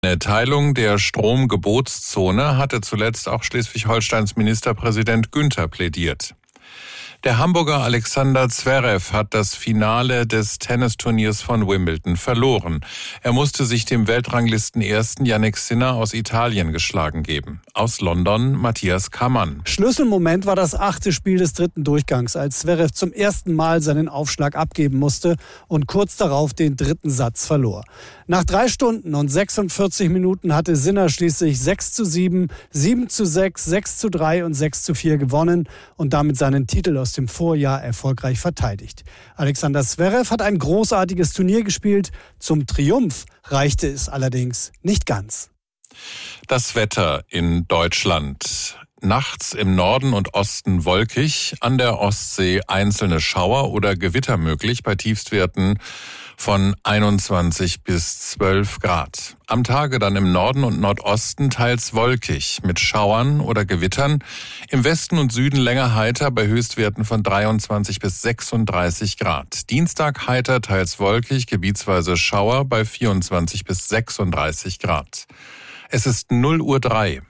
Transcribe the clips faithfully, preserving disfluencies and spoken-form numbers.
Eine Teilung der Stromgebotszone hatte zuletzt auch Schleswig-Holsteins Ministerpräsident Günther plädiert. Der Hamburger Alexander Zverev hat das Finale des Tennisturniers von Wimbledon verloren. Er musste sich dem Weltranglistenersten Jannik Sinner aus Italien geschlagen geben. Aus London Matthias Kammann. Schlüsselmoment war das achte Spiel des dritten Durchgangs, als Zverev zum ersten Mal seinen Aufschlag abgeben musste und kurz darauf den dritten Satz verlor. Nach drei Stunden und sechsundvierzig Minuten hatte Sinner schließlich sechs zu sieben, sieben zu sechs, sechs zu drei und sechs zu vier gewonnen und damit seinen Titel aus dem Vorjahr erfolgreich verteidigt. Alexander Zverev hat ein großartiges Turnier gespielt. Zum Triumph reichte es allerdings nicht ganz. Das Wetter in Deutschland. Nachts im Norden und Osten wolkig, an der Ostsee einzelne Schauer oder Gewitter möglich bei Tiefstwerten von einundzwanzig bis zwölf Grad. Am Tage dann im Norden und Nordosten teils wolkig mit Schauern oder Gewittern. Im Westen und Süden länger heiter bei Höchstwerten von dreiundzwanzig bis sechsunddreißig Grad. Dienstag heiter, teils wolkig, gebietsweise Schauer bei vierundzwanzig bis sechsunddreißig Grad. Es ist null Uhr drei.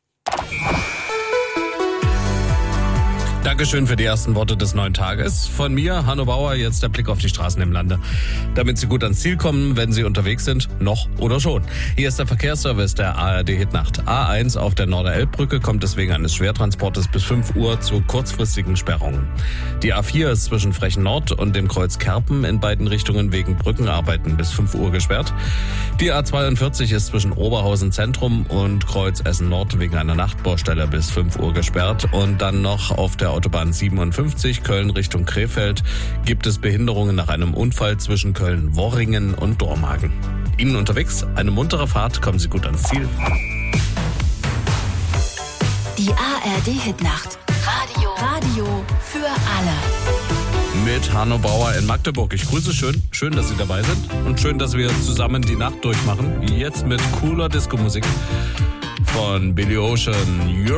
Dankeschön für die ersten Worte des neuen Tages. Von mir, Hanno Bauer, jetzt der Blick auf die Straßen im Lande. Damit Sie gut ans Ziel kommen, wenn Sie unterwegs sind, noch oder schon. Hier ist der Verkehrsservice der A R D Hitnacht. A eins auf der Norderelbbrücke kommt es wegen eines Schwertransportes bis fünf Uhr zu kurzfristigen Sperrungen. Die A vier ist zwischen Frechen Nord und dem Kreuz Kerpen in beiden Richtungen wegen Brückenarbeiten bis fünf Uhr gesperrt. Die A zweiundvierzig ist zwischen Oberhausen Zentrum und Kreuz Essen Nord wegen einer Nachtbaustelle bis fünf Uhr gesperrt. Und dann noch auf der Autobahn siebenundfünfzig Köln Richtung Krefeld gibt es Behinderungen nach einem Unfall zwischen Köln-Worringen und Dormagen. Ihnen unterwegs eine muntere Fahrt, kommen Sie gut ans Ziel. Die A R D Hitnacht. Radio. Radio für alle. Mit Hanno Bauer in Magdeburg. Ich grüße schön. Schön, dass Sie dabei sind. Und schön, dass wir zusammen die Nacht durchmachen. Jetzt mit cooler Disco-Musik von Billy Ocean. You're